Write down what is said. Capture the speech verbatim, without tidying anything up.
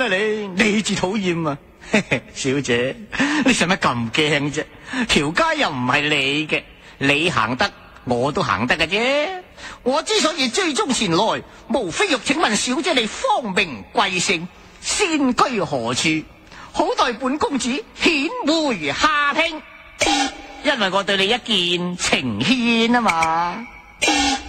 啦你，你至討厭啊！小姐，你使乜咁驚啫？條街又唔係你嘅，你行得我都行得嘅啫。我之所以追蹤前來，無非欲請問小姐你芳名貴姓，仙居何處，好待本公子遣回下聽。因為我對你一見情牽啊嘛。